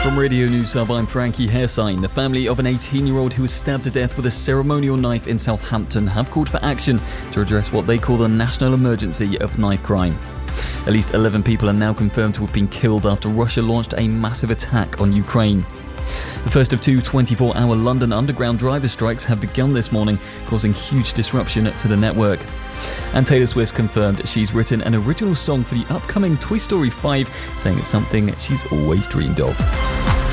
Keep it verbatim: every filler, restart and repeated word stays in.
From Radio News Hub, I'm Frankie Hairsign. The family of an eighteen-year-old who was stabbed to death with a ceremonial knife in Southampton have called for action to address what they call the national emergency of knife crime. At least eleven people are now confirmed to have been killed after Russia launched a massive attack on Ukraine. The first of two twenty-four hour London Underground driver strikes have begun this morning, causing huge disruption to the network. And Taylor Swift confirmed she's written an original song for the upcoming Toy Story five, saying it's something she's always dreamed of.